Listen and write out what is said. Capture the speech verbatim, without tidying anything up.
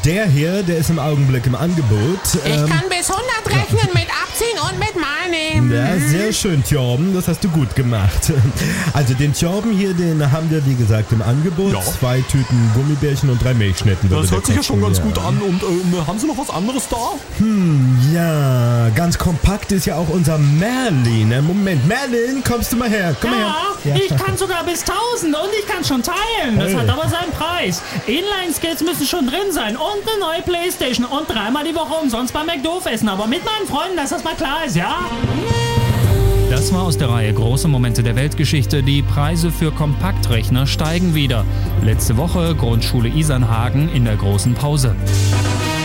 der hier, der ist im Augenblick im Angebot. Ich Ähm, kann bis hundert rechnen mit abziehen und mit mal nehmen. Ja, sehr schön, Thorben, das hast du gut gemacht. Also den Thorben hier, den haben wir, wie gesagt, im Angebot. Ja. Zwei Tüten Gummibärchen und drei Milchschnitten. würde Das der hört sich ja schon kosten, ganz ja. gut an. Und ähm, haben Sie noch was anderes da? Ja, ganz kompakt ist ja auch unser Merlin. Ne? Moment, Merlin, kommst du mal her? Komm mal Ja, her. ich kann sogar bis tausend und ich kann schon teilen. Das Hey. hat aber seinen Preis. Inline-Skates müssen schon drin sein und eine neue Playstation und dreimal die Woche umsonst beim McDoof essen. Aber mit meinen Freunden, dass das mal klar ist, ja? Das war aus der Reihe Große Momente der Weltgeschichte. Die Preise für Kompaktrechner steigen wieder. Letzte Woche Grundschule Isernhagen in der großen Pause.